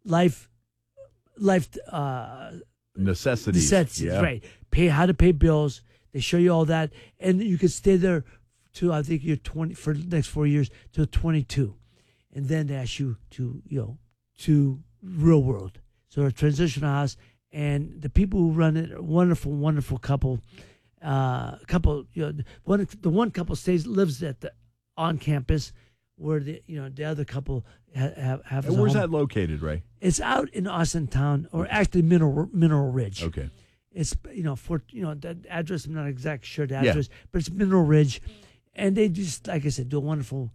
life necessities. Yeah. Right. How to pay bills. They show you all that, and you can stay there to I think you're 20 for the next 4 years till 22, and then they ask you to to real world. So a transitional house, and the people who run it are wonderful couple. The one couple lives on campus, where the other couple have. And where's that located, Ray? It's out in Austin Town, or actually Mineral Ridge. Okay. It's that address. I'm not exactly sure the address, but it's Mineral Ridge, and they just, like I said, do a wonderful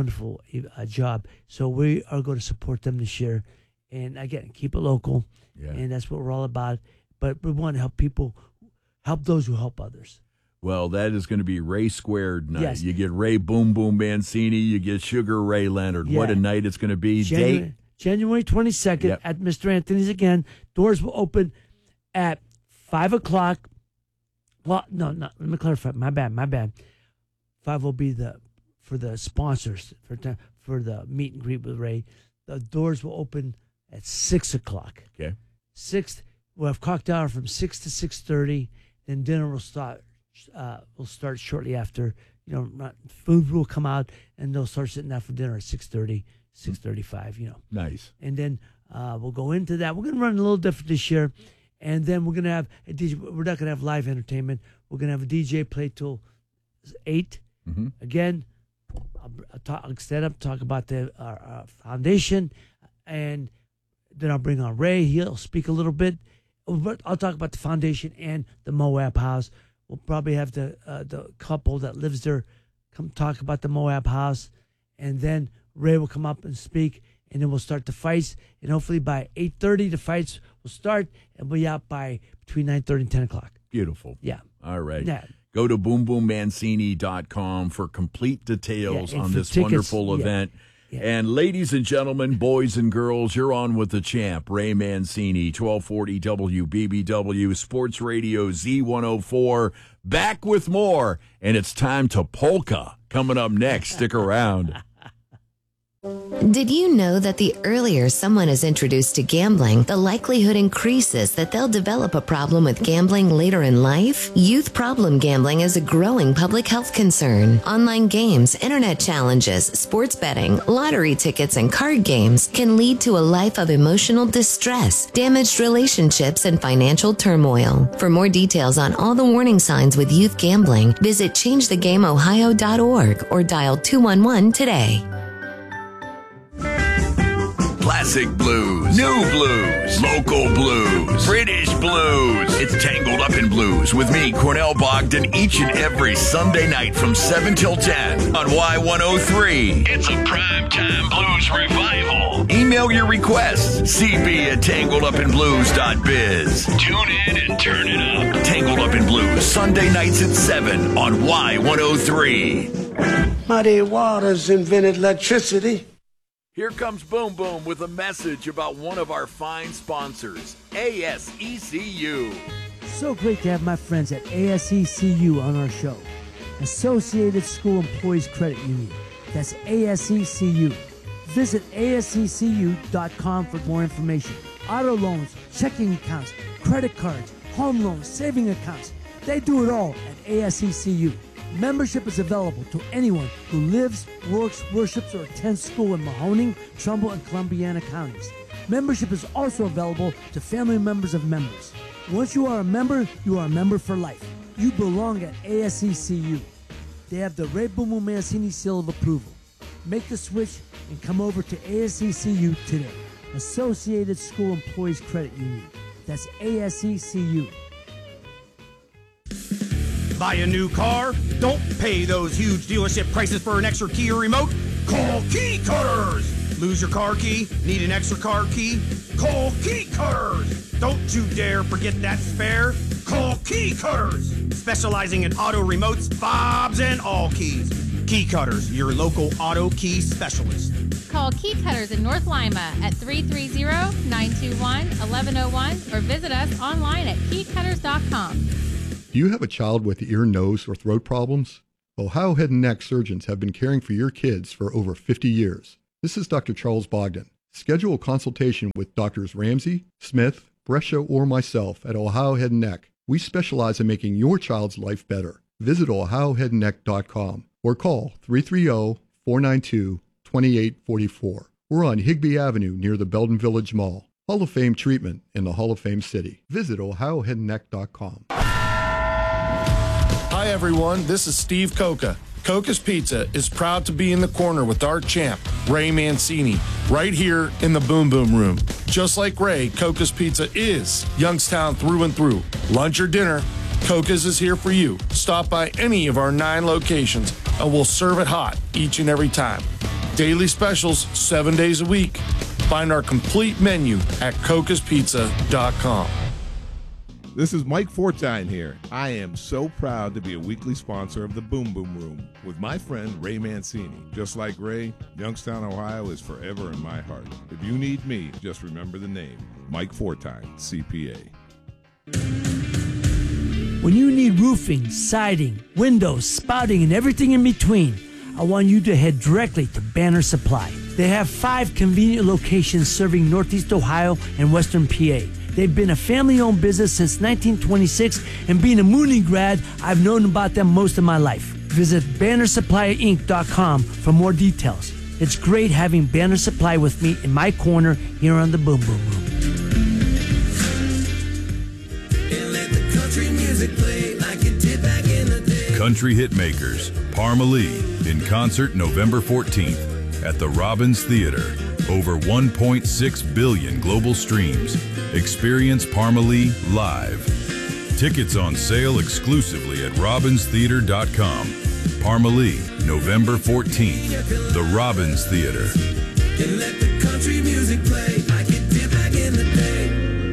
job. So we are going to support them this year, and again, keep it local, and that's what we're all about. But we want to help those who help others. Well, that is going to be Ray Squared night. Yes. You get Ray Boom Boom Mancini, you get Sugar Ray Leonard. Yeah. What a night it's going to be. January 22nd at Mr. Anthony's again. Doors will open at 5 o'clock. Well, no, let me clarify. My bad. 5 will be for the sponsors, for the meet and greet with Ray. The doors will open at 6 o'clock. Okay. 6, we'll have cocktail hour from 6 to 6:30. Then dinner will start. Will start shortly after. Food will come out, and they'll start sitting down for dinner at 6:30, 6:35. Nice. And then we'll go into that. We're going to run a little different this year, and then we're going to have a DJ. We're not going to have live entertainment. We're going to have a DJ play till 8. Mm-hmm. Again, I'll stand up, talk about our foundation, and then I'll bring on Ray. He'll speak a little bit. I'll talk about the foundation and the Moab House. We'll probably have the couple that lives there come talk about the Moab House, and then Ray will come up and speak, and then we'll start the fights. And hopefully by 8:30 the fights will start, and we'll be out by between 9:30 and 10 o'clock. Beautiful. Yeah. All right. Yeah. Go to boomboommancini.com for complete details on this tickets, wonderful event. Yeah. And ladies and gentlemen, boys and girls, you're on with the champ, Ray Mancini, 1240 WBBW, Sports Radio Z104, back with more. And it's time to polka. Coming up next, stick around. Did you know that the earlier someone is introduced to gambling, the likelihood increases that they'll develop a problem with gambling later in life? Youth problem gambling is a growing public health concern. Online games, internet challenges, sports betting, lottery tickets, and card games can lead to a life of emotional distress, damaged relationships, and financial turmoil. For more details on all the warning signs with youth gambling, visit ChangeTheGameOhio.org or dial 211 today. Classic blues, new blues, local blues, British blues. It's Tangled Up in Blues with me, Cornell Bogdan, each and every Sunday night from 7 till 10 on Y103. It's a primetime blues revival. Email your requests, cb@tangledupinblues.biz. Tune in and turn it up. Tangled Up in Blues, Sunday nights at 7 on Y103. Muddy waters invented electricity. Here comes Boom Boom with a message about one of our fine sponsors, ASECU. So great to have my friends at ASECU on our show. Associated School Employees Credit Union. That's ASECU. Visit ASECU.com for more information. Auto loans, checking accounts, credit cards, home loans, saving accounts. They do it all at ASECU. Membership is available to anyone who lives, works, worships, or attends school in Mahoning, Trumbull, and Columbiana counties. Membership is also available to family members of members. Once you are a member for life. You belong at ASECU. They have the Ray Boom Boom Mancini seal of approval. Make the switch and come over to ASECU today. Associated School Employees Credit Union. That's ASECU. Buy a new car? Don't pay those huge dealership prices for an extra key or remote. Call Key Cutters. Lose your car key? Need an extra car key? Call Key Cutters. Don't you dare forget that spare. Call Key Cutters. Specializing in auto remotes, fobs, and all keys. Key Cutters, your local auto key specialist. Call Key Cutters in North Lima at 330-921-1101 or visit us online at keycutters.com. Do you have a child with ear, nose, or throat problems? Ohio Head and Neck surgeons have been caring for your kids for over 50 years. This is Dr. Charles Bogdan. Schedule a consultation with Doctors Ramsey, Smith, Brescia, or myself at Ohio Head and Neck. We specialize in making your child's life better. Visit ohioheadandneck.com or call 330-492-2844. We're on Higbee Avenue near the Belden Village Mall. Hall of Fame treatment in the Hall of Fame city. Visit ohioheadandneck.com. Hi everyone, this is Steve Coca. Coca's Pizza is proud to be in the corner with our champ, Ray Mancini, right here in the Boom Boom Room. Just like Ray, Coca's Pizza is Youngstown through and through. Lunch or dinner, Coca's is here for you. Stop by any of our 9 locations and we'll serve it hot each and every time. Daily specials 7 days a week. Find our complete menu at cocaspizza.com. This is Mike Fortine here. I am so proud to be a weekly sponsor of the Boom Boom Room with my friend Ray Mancini. Just like Ray, Youngstown, Ohio is forever in my heart. If you need me, just remember the name, Mike Fortine, CPA. When you need roofing, siding, windows, spouting, and everything in between, I want you to head directly to Banner Supply. They have 5 convenient locations serving Northeast Ohio and Western PA. They've been a family-owned business since 1926, and being a Mooney grad, I've known about them most of my life. Visit BannerSupplyInc.com for more details. It's great having Banner Supply with me in my corner here on the Boom Boom Room. Country Hitmakers, Parmalee, in concert November 14th at the Robbins Theater. Over 1.6 billion global streams. Experience Parmalee live. Tickets on sale exclusively at robbinstheater.com. Parmalee, November 14th. The Robbins Theater. And let the country music play like it did back in the day.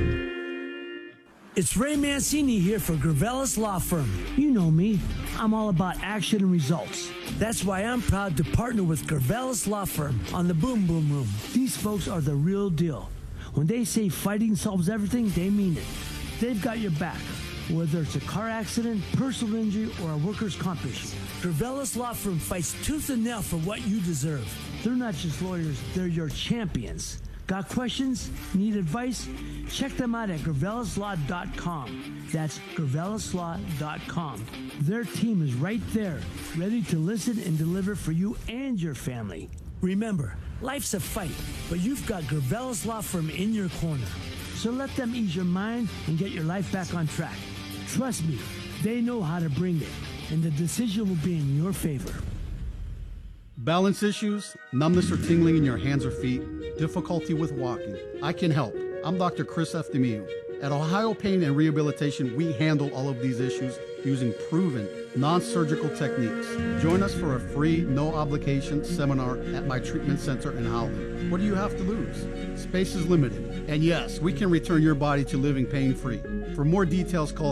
It's Ray Mancini here for Gravelis Law Firm. You know me. I'm all about action and results. That's why I'm proud to partner with Gravelis Law Firm on the Boom Boom Room. These folks are the real deal. When they say fighting solves everything, they mean it. They've got your back, whether it's a car accident, personal injury, or a workers' comp issue. Gravelis Law Firm fights tooth and nail for what you deserve. They're not just lawyers, they're your champions. Got questions? Need advice? Check them out at Gravelislaw.com. That's Gravelislaw.com. Their team is right there, ready to listen and deliver for you and your family. Remember, life's a fight, but you've got Gravelis Law Firm in your corner. So let them ease your mind and get your life back on track. Trust me, they know how to bring it, and the decision will be in your favor. Balance issues, numbness or tingling in your hands or feet, difficulty with walking. I can help. I'm Dr. Chris Eftimiou. At Ohio Pain and Rehabilitation, we handle all of these issues using proven, non-surgical techniques. Join us for a free, no-obligation seminar at my treatment center in Howland. What do you have to lose? Space is limited. And yes, we can return your body to living pain-free. For more details, call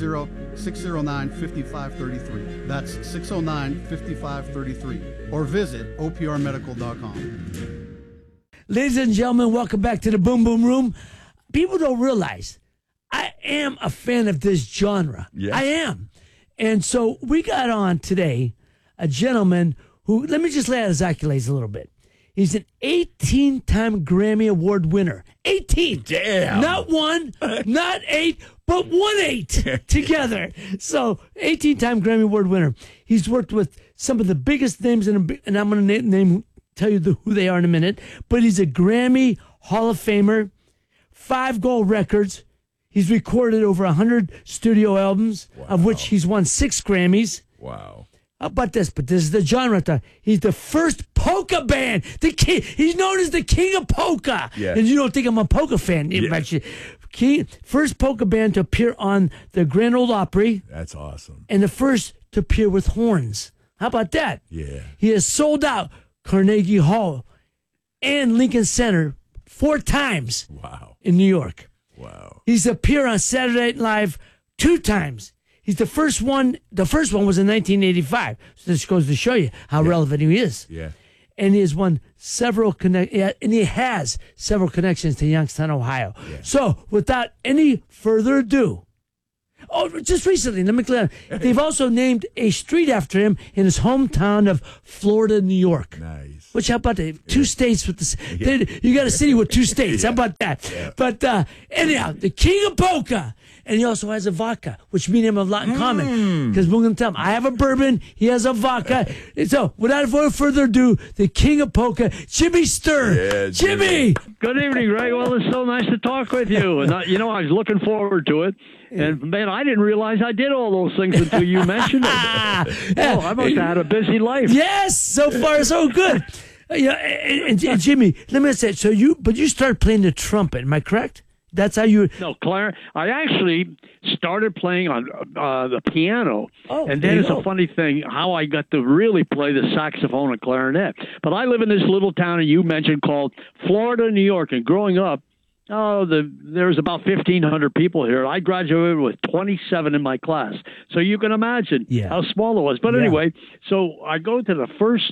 330-609-5533. That's 609-5533. Or visit oprmedical.com. Ladies and gentlemen, welcome back to the Boom Boom Room. People don't realize I am a fan of this genre. Yes. I am. And so we got on today a gentleman who, let me just lay out his accolades a little bit. He's an 18-time Grammy Award winner. 18. Damn. Not 1, not 8, but 1-8 together. So 18-time Grammy Award winner. He's worked with some of the biggest names, and I'm going to tell you who they are in a minute. But he's a Grammy Hall of Famer, 5 gold records. He's recorded over 100 studio albums, of which he's won 6 Grammys. Wow. How about this? But this is the genre. He's the first polka band. The king. He's known as the king of polka. Yeah. And you don't think I'm a polka fan. Yeah. First polka band to appear on the Grand Ole Opry. That's awesome. And the first to appear with horns. How about that? Yeah. He has sold out Carnegie Hall and Lincoln Center 4 times. Wow. In New York. Wow. He's appeared on Saturday Night Live 2 times. He's the first one. The first one was in 1985. So this goes to show you how relevant he is. Yeah. And he has won several and he has several connections to Youngstown, Ohio. Yeah. So without any further ado, just recently, let me clear. They've also named a street after him in his hometown of Florida, New York. Nice. Which, how about that? 2 states with the. You got a city with 2 states. How about that? Yeah. But anyhow, the king of polka. And he also has a vodka, which me and him have a lot in common. Because we're going to tell him, I have a bourbon, he has a vodka. And so, without further ado, the king of polka, Jimmy Sturr. Yeah, Jimmy! Good evening, Ray. Well, it's so nice to talk with you. And, I was looking forward to it. And, man, I didn't realize I did all those things until you mentioned it. I must have had a busy life. Yes, so far so good. And Jimmy, let me say, but you started playing the trumpet, am I correct? That's how you... No, Claire, I actually started playing on the piano, and then it's a funny thing how I got to really play the saxophone and clarinet. But I live in this little town that you mentioned called Florida, New York, and growing up, there's about 1,500 people here. I graduated with 27 in my class, so you can imagine how small it was. But anyway, so I go to the first...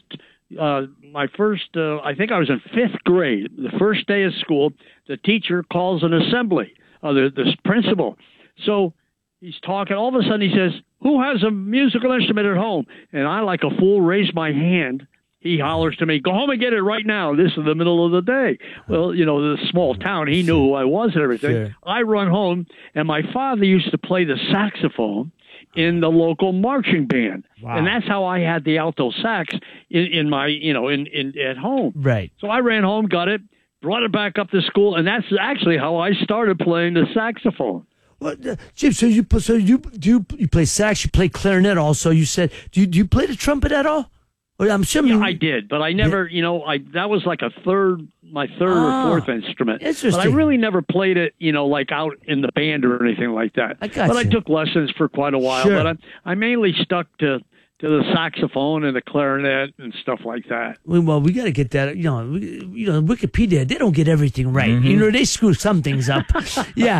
I think I was in 5th grade, the first day of school, the teacher calls an assembly, the principal. So he's talking. All of a sudden he says, who has a musical instrument at home? And I, like a fool, raise my hand. He hollers to me, go home and get it right now. This is the middle of the day. Well, the small town, he knew who I was and everything. Sure. I run home, and my father used to play the saxophone in the local marching band. Wow. And that's how I had the alto sax in my, at home. Right. So I ran home, got it, brought it back up to school, and that's actually how I started playing the saxophone. Well, Jim, do you play sax, you play clarinet also. You said, do you play the trumpet at all? Well, I'm sure. Yeah, I did, but I never, that was like my third or fourth instrument. Interesting. But I really never played it, like out in the band or anything like that. I took lessons for quite a while, but I mainly stuck to the saxophone and the clarinet and stuff like that. Well, we got to get that. Wikipedia, they don't get everything right. Mm-hmm. They screw some things up. Yeah,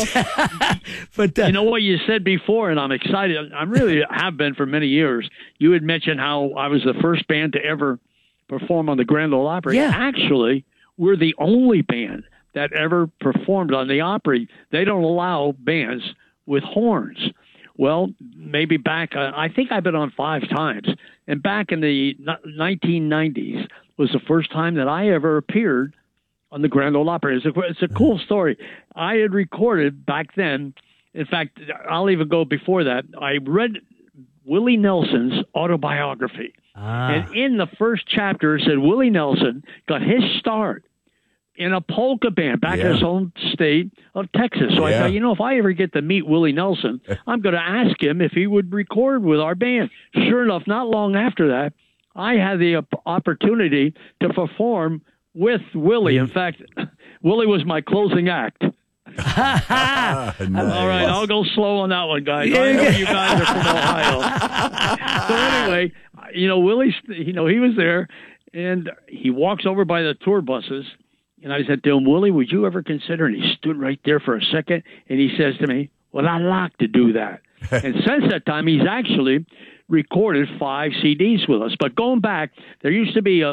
but you know what you said before, and I'm excited. I really have been for many years. You had mentioned how I was the first band to ever perform on the Grand Ole Opry. Yeah. Actually, we're the only band that ever performed on the Opry. They don't allow bands with horns. Well, maybe back, I think I've been on 5 times. And back in the 1990s was the first time that I ever appeared on the Grand Ole Opry. It's a cool story. I had recorded back then. In fact, I'll even go before that. I read Willie Nelson's autobiography. And in the first chapter, it said Willie Nelson got his start in a polka band back in his home state of Texas. So I thought, if I ever get to meet Willie Nelson, I'm going to ask him if he would record with our band. Sure enough, not long after that, I had the opportunity to perform with Willie. In fact, Willie was my closing act. Nice. All right, I'll go slow on that one, guys. I know you guys are from Ohio. So anyway, Willie, he was there, and he walks over by the tour buses. And I said to him, Willie, would you ever consider? And he stood right there for a second, and he says to me, well, I'd like to do that. And since that time, he's actually recorded 5 CDs with us. But going back, there used to be a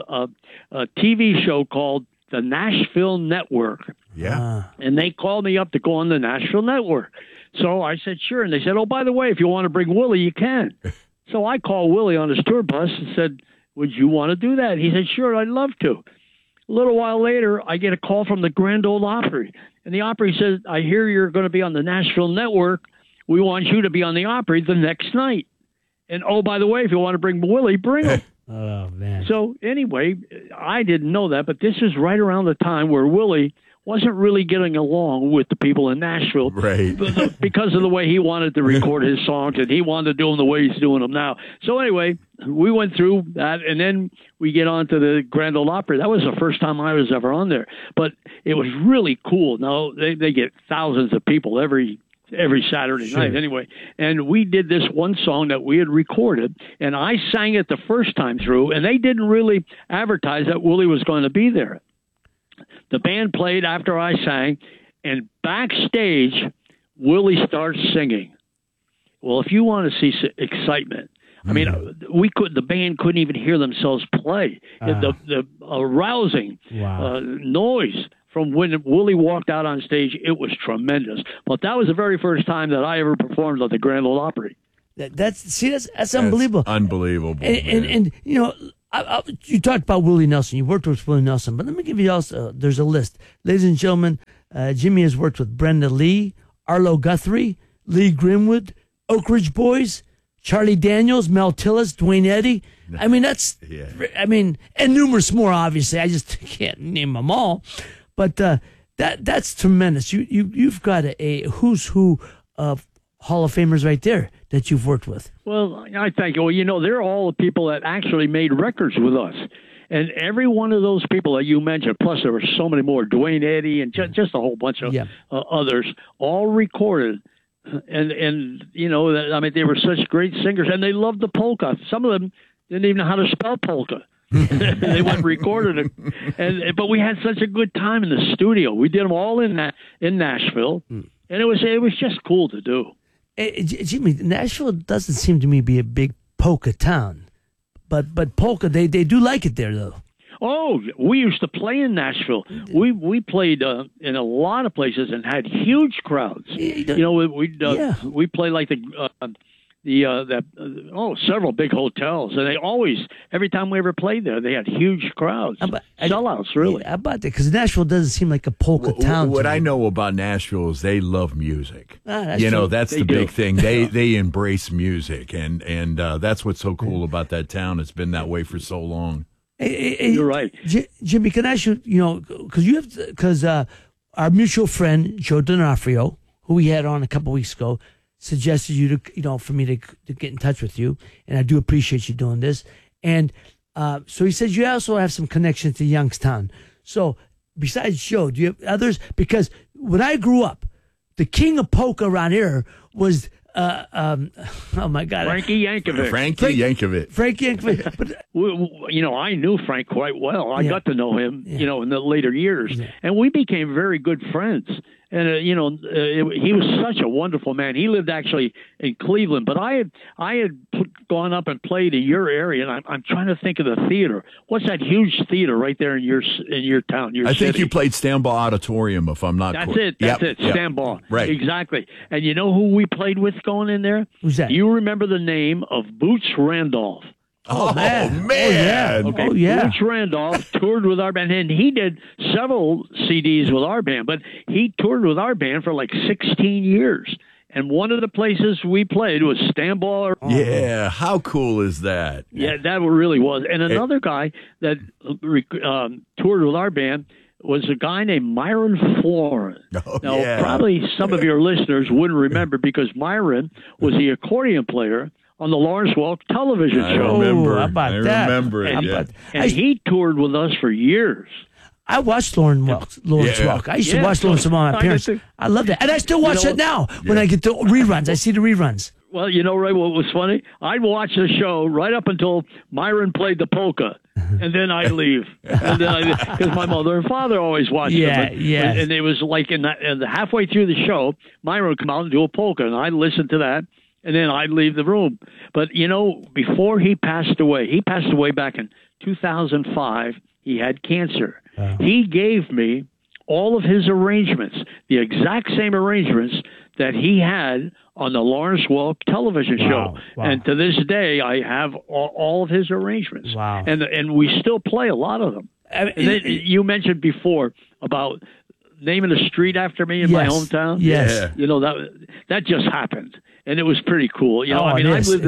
TV show called the Nashville Network. Yeah. And they called me up to go on the Nashville Network. So I said, sure. And they said, oh, by the way, if you want to bring Willie, you can. So I called Willie on his tour bus and said, would you want to do that? He said, sure, I'd love to. A little while later, I get a call from the Grand Ole Opry. And the Opry says, I hear you're going to be on the Nashville Network. We want you to be on the Opry the next night. And, oh, by the way, if you want to bring Willie, bring him. Oh, man. So, anyway, I didn't know that, but this is right around the time where Willie wasn't really getting along with the people in Nashville. Right. Because of the way he wanted to record his songs, and he wanted to do them the way he's doing them now. So anyway, we went through that, and then we get on to the Grand Ole Opry. That was the first time I was ever on there. But it was really cool. Now, they get thousands of people every Saturday night anyway. And we did this one song that we had recorded, and I sang it the first time through, and they didn't really advertise that Willie was going to be there. The band played after I sang, and backstage, Willie starts singing. Well, if you want to see excitement, I mean, the band couldn't even hear themselves play. The arousing noise from when Willie walked out on stage, it was tremendous. But that was the very first time that I ever performed at the Grand Ole Opry. That's unbelievable. Unbelievable. And You talked about Willie Nelson. You worked with Willie Nelson, but let me give you also. There's a list, ladies and gentlemen. Jimmy has worked with Brenda Lee, Arlo Guthrie, Lee Grimwood, Oak Ridge Boys, Charlie Daniels, Mel Tillis, Dwayne Eddy. I mean, and numerous more. Obviously, I just can't name them all. But that's tremendous. You've got a who's who of Hall of Famers right there that you've worked with. Well, I thank you. Well, they're all the people that actually made records with us. And every one of those people that you mentioned, plus there were so many more, Dwayne Eddy and just a whole bunch of others, all recorded. And they were such great singers, and they loved the polka. Some of them didn't even know how to spell polka. They went and recorded it. But we had such a good time in the studio. We did them all in Nashville, and it was just cool to do. Jimmy, Nashville doesn't seem to me to be a big polka town. But polka, they do like it there, though. Oh, we used to play in Nashville. We played in a lot of places and had huge crowds. We played like several big hotels, and they always, every time we ever played there, they had huge crowds, sellouts, really. How about that? Because Nashville doesn't seem like a polka town. What I know about Nashville is they love music. That's true. That's the big thing. They embrace music, and that's what's so cool about that town. It's been that way for so long. You're right, Jimmy. Can I ask you? Because our mutual friend Joe D'Onofrio, who we had on a couple weeks ago, suggested you to, for me to get in touch with you, and I do appreciate you doing this. And so he says you also have some connections to Youngstown. So besides Joe, do you have others? Because when I grew up, the king of polka around here was oh my God, Frankie Yankovic. Frankie Yankovic. But I knew Frank quite well. I got to know him, in the later years, and we became very good friends. And he was such a wonderful man. He lived actually in Cleveland, but I had gone up and played in your area, and I'm trying to think of the theater. What's that huge theater right there in your town? I think you played Stambaugh Auditorium, if I'm not. That's it. Stambaugh. Right. Exactly. And you know who we played with going in there? Who's that? You remember the name of Boots Randolph? Oh, man. Okay. Boots Randolph toured with our band, and he did several CDs with our band, but he toured with our band for like 16 years. And one of the places we played was Stambaugh. Yeah, how cool is that? Yeah, that really was. And another guy that toured with our band was a guy named Myron Florin. Probably some of your listeners wouldn't remember because Myron was the accordion player on the Lawrence Welk television show. I remember it. And he toured with us for years. I watched Lawrence Welk. I used to watch Lawrence with my parents. I loved it. And I still watch it now when I get the reruns. I see the reruns. Well, Ray, what was funny? I'd watch the show right up until Myron played the polka, and then I'd leave. Because my mother and father always watched it. And it was like in the halfway through the show, Myron would come out and do a polka, and I'd listen to that, and then I'd leave the room. But, before he passed away back in 2005, he had cancer. He gave me all of his arrangements, the exact same arrangements that he had on the Lawrence Welk television show. Wow. And to this day, I have all of his arrangements. Wow. And we still play a lot of them. You mentioned before about naming a street after me in my hometown. Yes. That just happened. And it was pretty cool. I've lived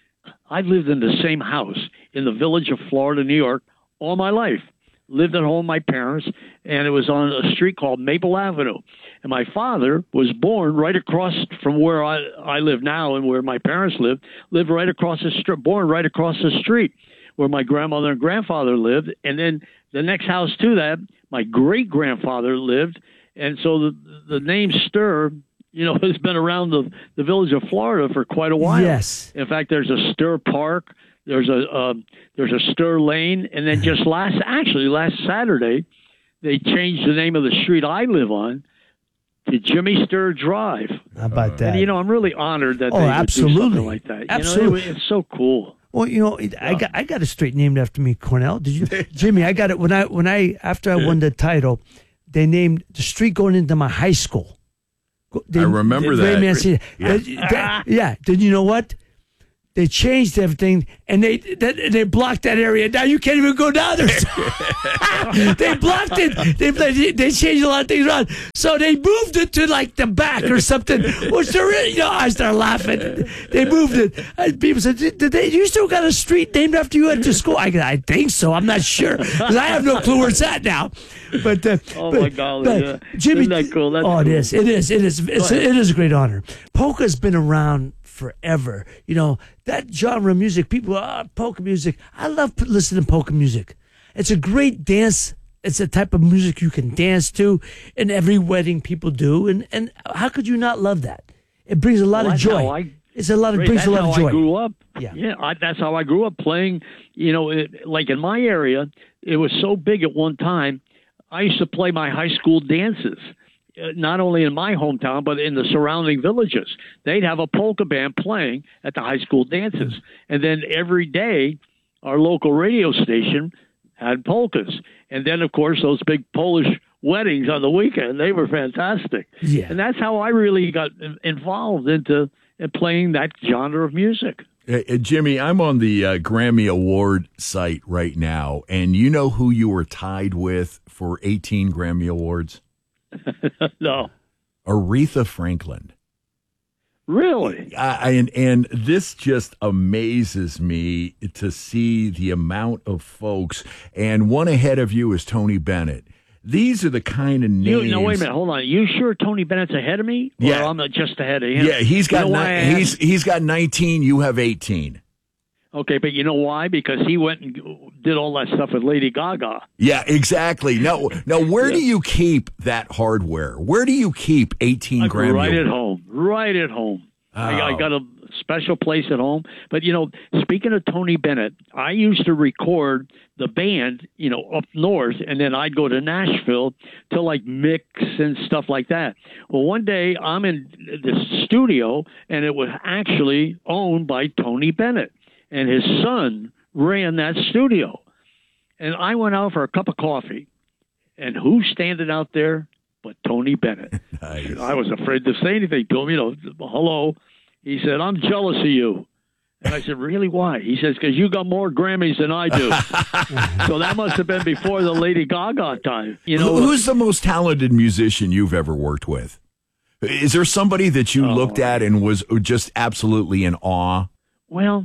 in the same house in the Village of Florida, New York, all my life. Lived at home with my parents, and it was on a street called Maple Avenue. And my father was born right across from where I live now and where my parents lived right across the street, born right across the street where my grandmother and grandfather lived. And then the next house to that, my great-grandfather lived. And so the name Stir, has been around the Village of Florida for quite a while. Yes. In fact, there's a Stir Park. There's a Stir Lane, and then just last Saturday, they changed the name of the street I live on to Jimmy Stir Drive. How about that? And I'm really honored that they would do something like that. Absolutely, it's so cool. Well, I got a street named after me, Cornell. Did you, Jimmy? I got it when I after I won the title, they named the street going into my high school. I remember that. Yeah. Did you know what? they changed everything, and they blocked that area. Now you can't even go down there. They blocked it. They changed a lot of things around. So they moved it to like the back or something. Which they're, I started laughing. They moved it. And people said, "Did you still got a street named after you at the school?" I think so. I'm not sure because I have no clue where it's at now. But my golly, Jimmy, isn't that cool? That's cool. It is. It is a great honor. Polka's been around forever. That genre of music, people, polka music. I love listening to polka music. It's a great dance. It's a type of music you can dance to, and every wedding people do. And how could you not love that? It brings a lot of joy. Brings a lot of joy. That's how I grew up. Yeah, that's how I grew up playing. Like in my area, it was so big at one time. I used to play my high school dances. Not only in my hometown, but in the surrounding villages. They'd have a polka band playing at the high school dances. And then every day, our local radio station had polkas. And then, of course, those big Polish weddings on the weekend, they were fantastic. Yeah. And that's how I really got involved into playing that genre of music. Jimmy, I'm on the Grammy Award site right now, and you know who you were tied with for 18 Grammy Awards? No. Aretha Franklin. Really? And this just amazes me to see the amount of folks. And one ahead of you is Tony Bennett. These are the kind of names. No, wait a minute. Hold on. You sure Tony Bennett's ahead of me? Or Yeah. I'm just ahead of him? Yeah, he's got he's got 19. You have 18. Okay, but you know why? Because he went and did all that stuff with Lady Gaga. Yeah, exactly. Now, where do you keep that hardware? Where do you keep 18 Grammy? Right at home. Right at home. I got a special place at home. But, speaking of Tony Bennett, I used to record the band, up north, and then I'd go to Nashville to, mix and stuff like that. Well, one day I'm in the studio, and it was actually owned by Tony Bennett. And his son ran that studio. And I went out for a cup of coffee. And who's standing out there but Tony Bennett? Nice. I was afraid to say anything to him. Hello. He said, "I'm jealous of you." And I said, "Really? Why?" He says, "Because you got more Grammys than I do." So that must have been before the Lady Gaga time. Who's the most talented musician you've ever worked with? Is there somebody that you looked at and was just absolutely in awe? Well,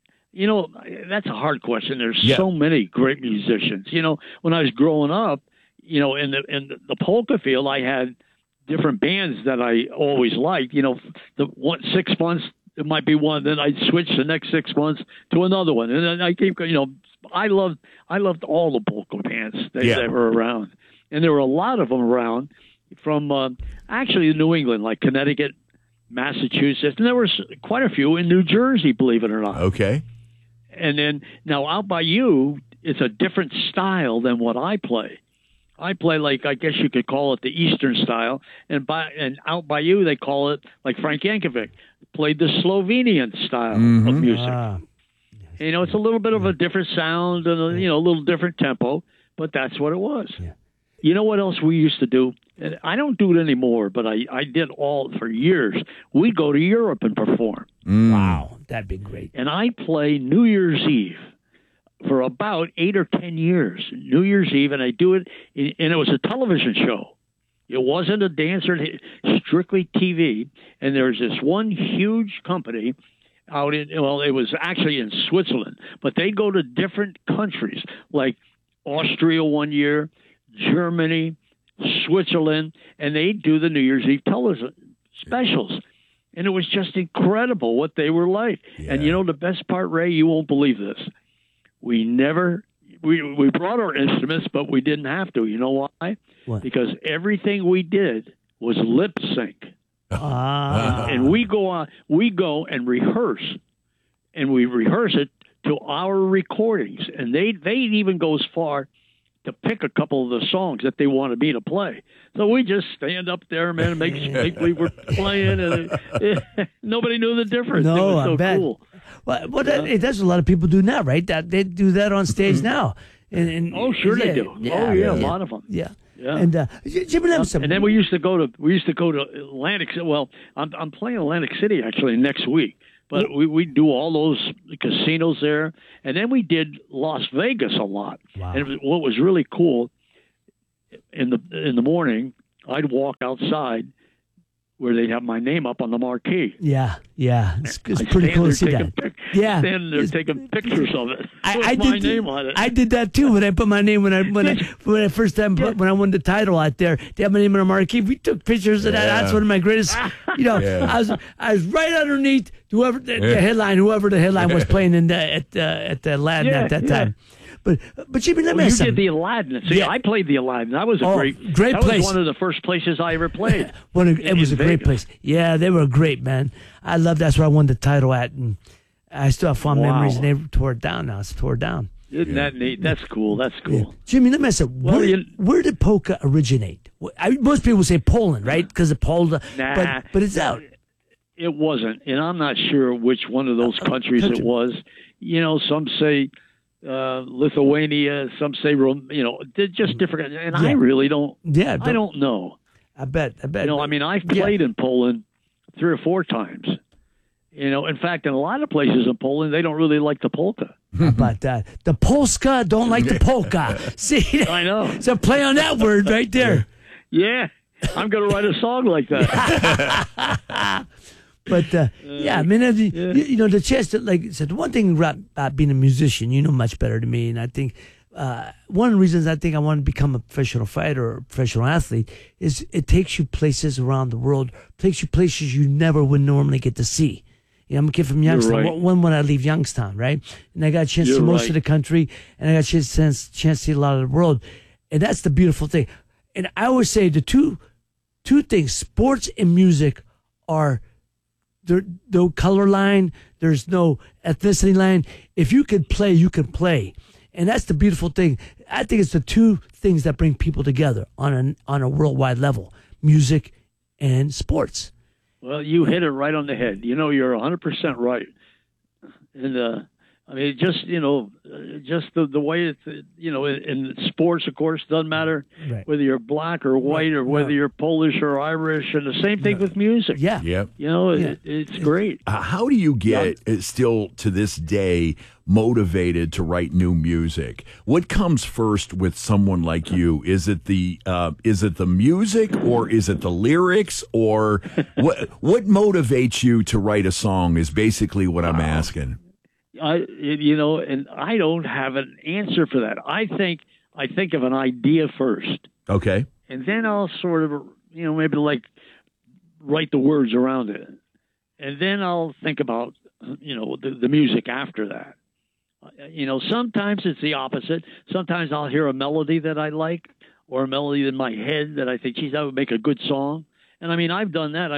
that's a hard question. There's so many great musicians. When I was growing up, in the polka field, I had different bands that I always liked. The 6 months it might be one, then I'd switch the next 6 months to another one, and then I keep. I loved all the polka bands that were around, and there were a lot of them around from actually New England, like Connecticut, Massachusetts, and there was quite a few in New Jersey, believe it or not. Okay. And then now out by you, it's a different style than what I play. I play I guess you could call it the Eastern style, and out by you they call it like Frank Yankovic played the Slovenian style of music. It's a little bit of a different sound and a little different tempo, but that's what it was. Yeah. You know what else we used to do? And I don't do it anymore, but I did all for years. We'd go to Europe and perform. Wow, that'd be great. And I play New Year's Eve for about 8 or 10 years. New Year's Eve, and I do it, and it was a television show. It wasn't a dancer, strictly TV. And there's this one huge company out it was actually in Switzerland, but they go to different countries, like Austria one year, Germany, Switzerland, and they do the New Year's Eve television specials. And it was just incredible what they were like. Yeah. And the best part, Ray, you won't believe this. We brought our instruments, but we didn't have to. You know why? What? Because everything we did was lip sync. And we go and rehearse. And we rehearse it to our recordings. And they even go as far to pick a couple of the songs that they wanted me to play. So we just stand up there, man, and make we were playing, and nobody knew the difference. No, it was so I bet. cool. Well, that's what a lot of people do now, right? That they do that on stage now. And they do. A lot of them. Yeah. Yeah. And Jimmy, and then we used to go to Atlantic City. Well, I'm playing Atlantic City actually next week. But we do all those casinos there, and then we did Las Vegas a lot. Wow. And what was really cool, in the morning, I'd walk outside where they'd have my name up on the marquee. Yeah. It's pretty cool to see that. Yeah. Stand there taking pictures of it. I with my did name on it. I did that too when I put my name when I first time when I won the title out there. They had my name on a marquee. We took pictures of that. That's one of my greatest. I was right underneath whoever the headline was playing at the Aladdin at that time. But Jimmy, let me ask you something. did the Aladdin. See, I played the Aladdin. That was a great place. Was one of the first places I ever played. It was a great place. Yeah, they were great, man. I love that's where I won the title at, and I still have fond memories. And they tore it down now. It's tore down. Isn't that neat? That's cool. That's cool. Yeah. Jimmy, let me ask you, where did polka originate? Most people say Poland, right? Because of Polda. Nah, but it's out. It wasn't, and I'm not sure which one of those countries it was. Some say Lithuania, some say they're just different, and I really don't. Yeah, I don't know. I bet. I've played in Poland 3 or 4 times. In fact, in a lot of places in Poland, they don't really like the polka. How about that? The Polska don't like the polka. See, I know. So play on that word right there. Yeah, I'm going to write a song like that. But I mean, the chance to, like I said, one thing about being a musician, much better than me, and I think one of the reasons I think I want to become a professional fighter or a professional athlete is it takes you places around the world, takes you places you never would normally get to see. I'm a kid from Youngstown. Right. When would I leave Youngstown, right? And I got a chance to see most of the country, and I got a chance to see a lot of the world, and that's the beautiful thing. And I always say the two things, sports and music, are there's no color line, there's no ethnicity line. If you can play, you can play. And that's the beautiful thing. I think it's the two things that bring people together on a worldwide level, music and sports. Well, you hit it right on the head. You're 100% right. And just the way it's, in sports, of course, doesn't matter whether you're black or white or whether you're Polish or Irish, and the same thing with music. Yeah. Yep. It's great. How do you get still to this day motivated to write new music? What comes first with someone like you? Is it the music, or is it the lyrics, or what motivates you to write a song? Is basically what I'm asking. And I don't have an answer for that. I think of an idea first. Okay. And then I'll sort of, maybe like write the words around it. And then I'll think about, the music after that. Sometimes it's the opposite. Sometimes I'll hear a melody that I like, or a melody in my head that I think, geez, that would make a good song. And I've done that.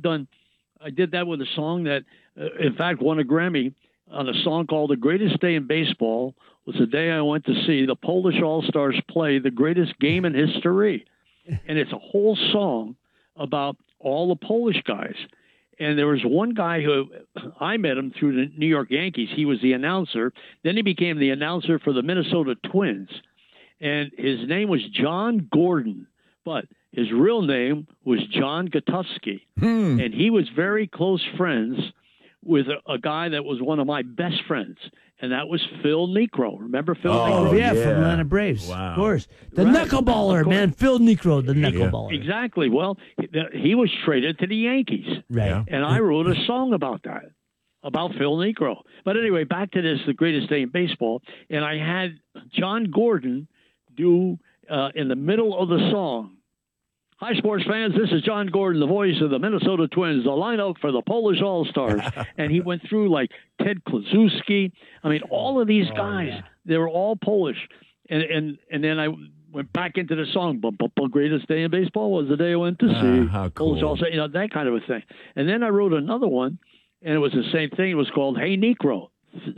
I did that with a song that, in fact, won a Grammy on a song called The Greatest Day in Baseball. Was the day I went to see the Polish All-Stars play the greatest game in history. And it's a whole song about all the Polish guys. And there was one guy who I met him through the New York Yankees. He was the announcer. Then he became the announcer for the Minnesota Twins. And his name was John Gordon, but his real name was John Gutowski. And he was very close friends with a guy that was one of my best friends, and that was Phil Niekro. Remember Phil Niekro? Oh, yeah, from Atlanta Braves. Wow. Of course. The knuckleballer, man. Phil Niekro, the knuckleballer. Exactly. Well, he was traded to the Yankees. Right. Yeah. And I wrote a song about that, about Phil Niekro. But anyway, back to this, The Greatest Day in Baseball, and I had John Gordon do, in the middle of the song, "Hi, sports fans. This is John Gordon, the voice of the Minnesota Twins, the lineup for the Polish All-Stars." And he went through like Ted Kluszewski. All of these guys, they were all Polish. And then I went back into the song, "The greatest day in baseball was the day I went to see how cool. Polish All-Stars," that kind of a thing. And then I wrote another one, and it was the same thing. It was called "Hey, Niekro."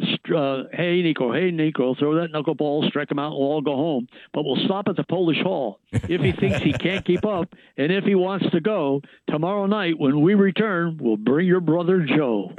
Hey, Niekro, throw that knuckleball, strike him out, and we'll all go home. But we'll stop at the Polish Hall. If he thinks he can't keep up, and if he wants to go, tomorrow night when we return, we'll bring your brother Joe.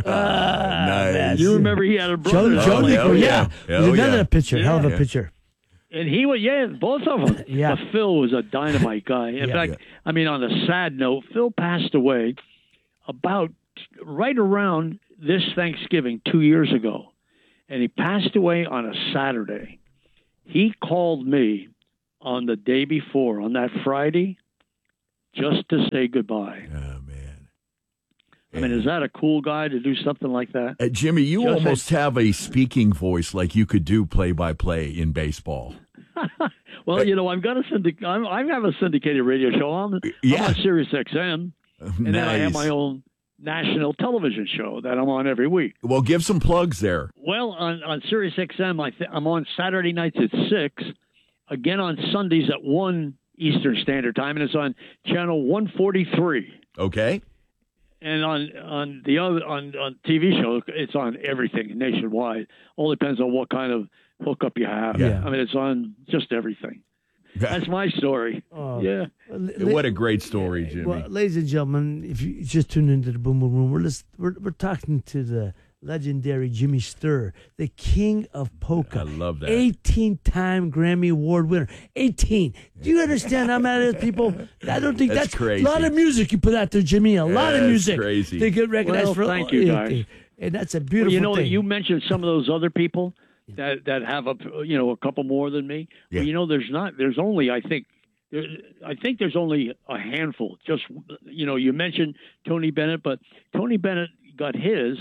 Nice. You remember he had a brother. Joe Niekro, yeah. Another pitcher, hell of a pitcher. And he was, both of them. Yeah. But Phil was a dynamite guy. In fact, on a sad note, Phil passed away about right around this Thanksgiving 2 years ago, and he passed away on a Saturday. He called me on the day before, on that Friday, just to say goodbye. Oh, man. I mean, is that a cool guy to do something like that? Jimmy, you almost have a speaking voice like you could do play-by-play in baseball. Well, you know, I'm going to I have a syndicated radio show. I'm on Sirius XM, and then I have my own national television show that I'm on every week. Well, give some plugs there. Well, on Sirius XM, I'm on Saturday nights at 6, again on Sundays at 1 Eastern Standard Time, and it's on channel 143. Okay. And on the other on TV show, it's on everything nationwide. All depends on what kind of hookup you have. Yeah. I mean, it's on just everything. That's my story. Yeah. What a great story, Jimmy. Well, ladies and gentlemen, if you just tuned into the Boom Boom Room, we're talking to the legendary Jimmy Sturr, the king of polka. I love that. 18-time Grammy Award winner. 18. Do you understand how many people? I don't think that's crazy. A lot of music you put out there, Jimmy. A lot of music. Crazy. They get recognized for. Thank you, guys. And that's a beautiful you know, thing. you mentioned some of those other people that have a couple more than me. Yeah. Well, you know, there's only I think there's only a handful. Just you mentioned Tony Bennett, but Tony Bennett got his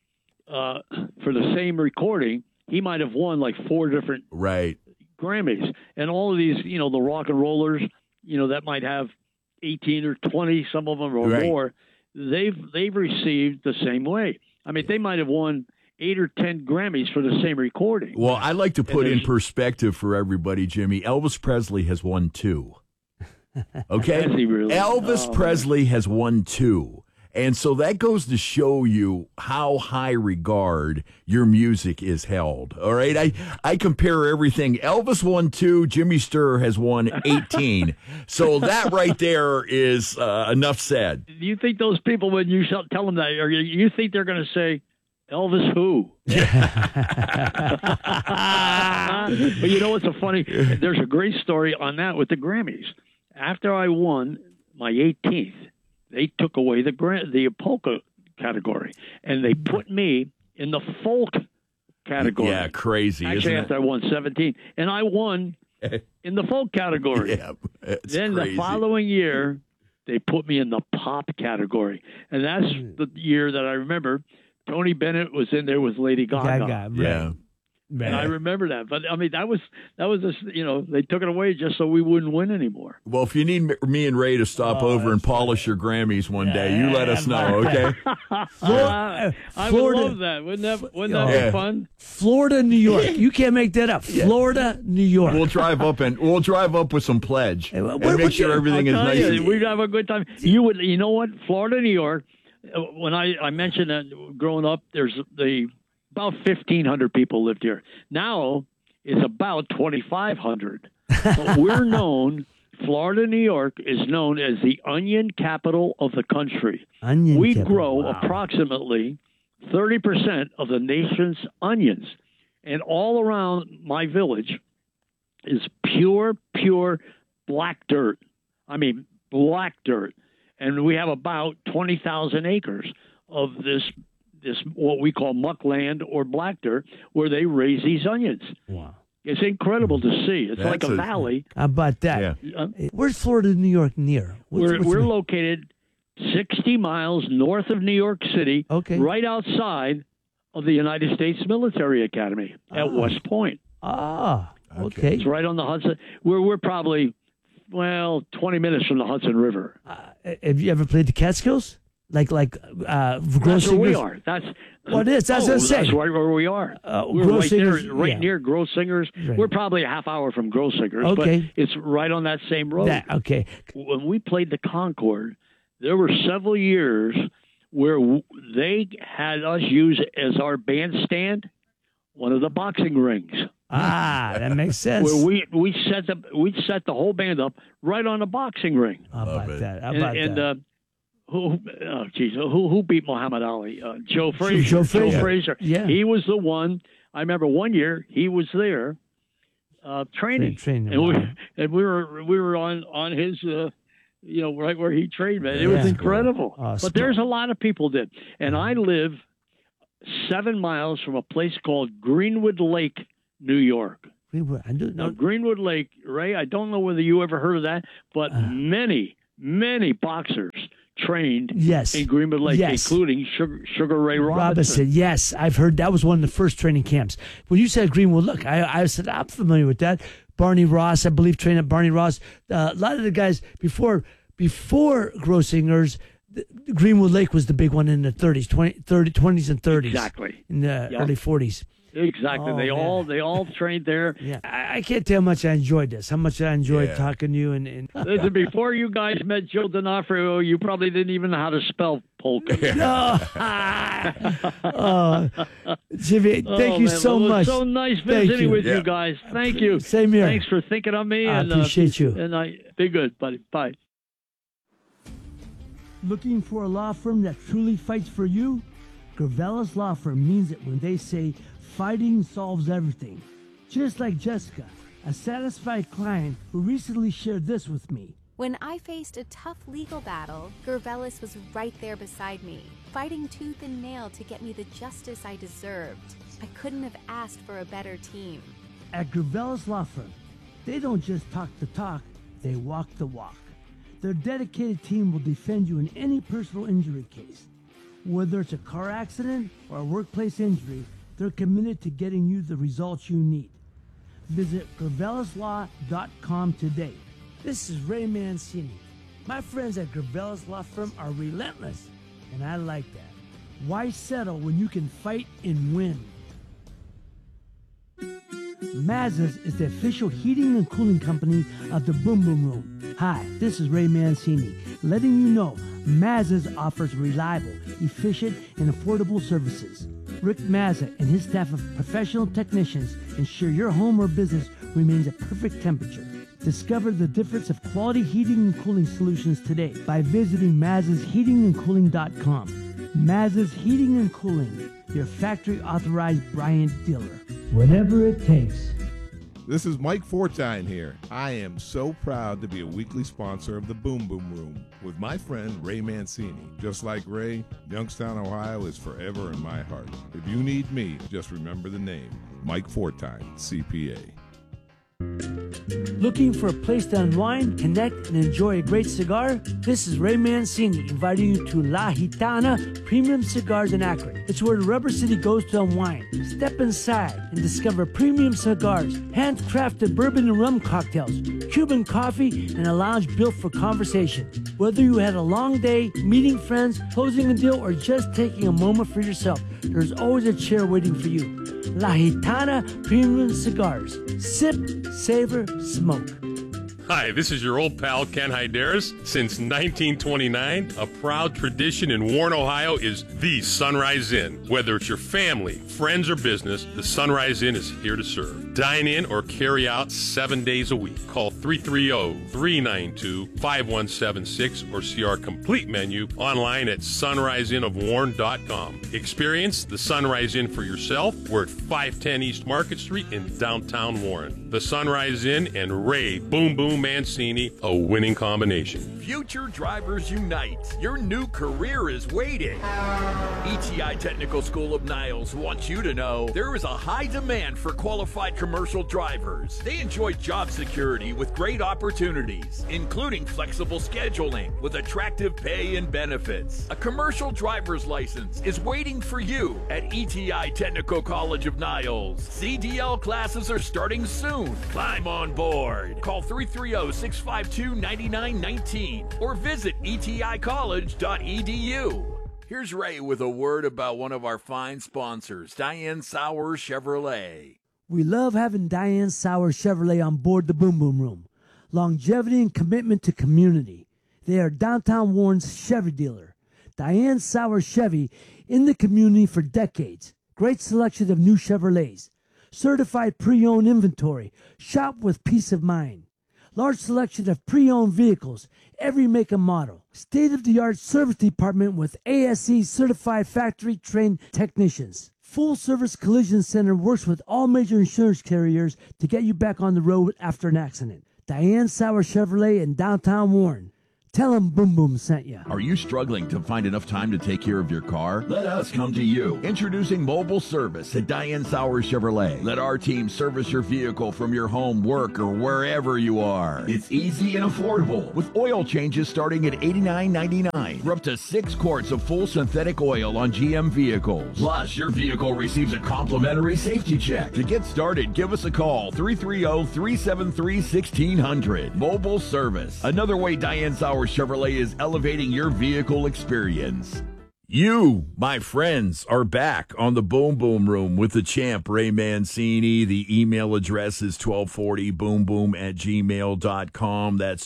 for the same recording. He might have won like 4 different Grammys, and all of these, the rock and rollers, that might have 18 or 20, some of them or more. They've received the same way. I mean, they might have won 8 or 10 Grammys for the same recording. Well, I like to put in perspective for everybody, Jimmy. Elvis Presley has won 2. Okay? Has he really? Elvis Presley has won 2. And so that goes to show you how high regard your music is held. All right? I compare everything. Elvis won 2. Jimmy Sturr has won 18. So that right there is enough said. Do you think those people, when you tell them that, or you think they're going to say, Elvis who? But you know what's so funny? There's a great story on that with the Grammys. After I won my 18th, they took away the polka category, and they put me in the folk category. Yeah, crazy. Actually, after I won 17, and I won in the folk category. Yeah, it's then crazy. The following year, they put me in the pop category, and that's the year that I remember. Tony Bennett was in there with Lady Gaga. Yeah. And I remember that. But, I mean, that was just, they took it away just so we wouldn't win anymore. Well, if you need me and Ray to stop over and polish your Grammys one day, you let us know, okay? I would love that. Wouldn't that be fun? Florida, New York. You can't make that up. Florida, New York. We'll drive up with some pledge and make sure everything is nice. We'd have a good time. You know what? Florida, New York. When I mentioned that growing up, there's about 1,500 people lived here. Now it's about 2,500. But we're known, Florida, New York is known as the onion capital of the country. We grow approximately 30% of the nation's onions. And all around my village is pure black dirt. I mean, black dirt. And we have about 20,000 acres of this what we call muck land or black dirt, where they raise these onions. Wow. It's incredible to see. It's like a valley. How about that? Yeah. Where's Florida, New York near? We're located 60 miles north of New York City, right outside of the United States Military Academy at West Point. Okay. It's right on the Hudson. We're probably, 20 minutes from the Hudson River. Have you ever played the Catskills? Like That's where we are. That's what it is. That's what I'm saying. That's right where we are. We're right near Grossingers. Right. We're probably a half hour from Grossingers, Okay. but it's right on that same road. Okay. When we played the Concord, there were several years where they had us use as our bandstand one of the boxing rings. That makes sense. Where we set the whole band up right on a boxing ring. How about that? Who beat Muhammad Ali? Joe Frazier. Joe Frazier. Yeah. He was the one. I remember one year he was there training, and we were on his right where he trained. Man, it was incredible. But there's a lot of people did, and I live 7 miles from a place called Greenwood Lake, New York. Greenwood. I do know. Now, Greenwood Lake, Ray, I don't know whether you ever heard of that, but many boxers trained in Greenwood Lake, including Sugar Ray Robinson. Yes, I've heard that was one of the first training camps. When you said Greenwood, look, I said, I'm familiar with that. Barney Ross, I believe, trained at Barney Ross. A lot of the guys before Grossinger's, Greenwood Lake was the big one in the 20s and 30s. Exactly. In the early 40s. Exactly. Oh, they all trained there. Yeah. I can't tell how much I enjoyed this. How much I enjoyed talking to you. And Listen, before you guys met Joe D'Onofrio, you probably didn't even know how to spell polka. Jimmy, thank you so much. It was so nice visiting with you guys. Thank you. Same here. Thanks for thinking of me. I appreciate you. And be good, buddy. Bye. Looking for a law firm that truly fights for you? Gravelis Law Firm means it when they say fighting solves everything. Just like Jessica, a satisfied client who recently shared this with me. When I faced a tough legal battle, Gravelis was right there beside me, fighting tooth and nail to get me the justice I deserved. I couldn't have asked for a better team. At Gravelis Law Firm, they don't just talk the talk, they walk the walk. Their dedicated team will defend you in any personal injury case. Whether it's a car accident or a workplace injury, they're committed to getting you the results you need. Visit GravalisLaw.com today. This is Ray Mancini. My friends at Gravelis Law Firm are relentless, and I like that. Why settle when you can fight and win? Mazda's is the official heating and cooling company of the Boom Boom Room. Hi, this is Ray Mancini, letting you know Mazda's offers reliable, efficient, and affordable services. Rick Mazda and his staff of professional technicians ensure your home or business remains at perfect temperature. Discover the difference of quality heating and cooling solutions today by visiting Mazda'sHeatingandCooling.com. Mazda's Heating and Cooling, your factory authorized Bryant dealer. Whatever it takes. This is Mike Fortine here. I am so proud to be a weekly sponsor of the Boom Boom Room with my friend Ray Mancini. Just like Ray, Youngstown, Ohio is forever in my heart. If you need me, just remember the name, Mike Fortine, CPA. Looking for a place to unwind, connect, and enjoy a great cigar? This is Ray Mancini inviting you to La Gitana Premium Cigars in Akron. It's where the Rubber City goes to unwind. Step inside and discover premium cigars, handcrafted bourbon and rum cocktails, Cuban coffee, and a lounge built for conversation. Whether you had a long day, meeting friends, closing a deal, or just taking a moment for yourself, there's always a chair waiting for you. La Gitana Premium Cigars. Sip, savor, smoke. Hi, this is your old pal Ken Hyderis. Since 1929, a proud tradition in Warren, Ohio is the Sunrise Inn. Whether it's your family, friends, or business, the Sunrise Inn is here to serve. Dine in or carry out 7 days a week. Call 330-392-5176 or see our complete menu online at sunriseinnofwarren.com. Experience the Sunrise Inn for yourself. We're at 510 East Market Street in downtown Warren. The Sunrise Inn and Ray Boom Boom Mancini, a winning combination. Future Drivers Unite. Your new career is waiting. ETI Technical School of Niles wants you to know there is a high demand for qualified commercial drivers. They enjoy job security with great opportunities, including flexible scheduling with attractive pay and benefits. A commercial driver's license is waiting for you at ETI Technical College of Niles. CDL classes are starting soon. Climb on board. Call 330-652-9919 or visit eticollege.edu. Here's Ray with a word about one of our fine sponsors, Diane Sauer Chevrolet. We love having Diane Sauer Chevrolet on board the Boom Boom Room. Longevity and commitment to community. They are downtown Warren's Chevy dealer. Diane Sauer Chevy in the community for decades. Great selection of new Chevrolets. Certified pre-owned inventory. Shop with peace of mind. Large selection of pre-owned vehicles, every make and model. State-of-the-art service department with ASE certified factory-trained technicians. Full-service collision center works with all major insurance carriers to get you back on the road after an accident. Diane Sauer Chevrolet in downtown Warren. Tell them Boom Boom sent you. Are you struggling to find enough time to take care of your car? Let us come to you. Introducing mobile service at Diane Sauer Chevrolet. Let our team service your vehicle from your home, work, or wherever you are. It's easy and affordable, with oil changes starting at $89.99 for up to 6 quarts of full synthetic oil on GM vehicles. Plus, your vehicle receives a complimentary safety check. To get started, give us a call, 330-373-1600. Mobile service. Another way Diane Sauer Chevrolet is elevating your vehicle experience. You, my friends, are back on the Boom Boom Room with the champ, Ray Mancini. The email address is 1240boomboom@gmail.com. That's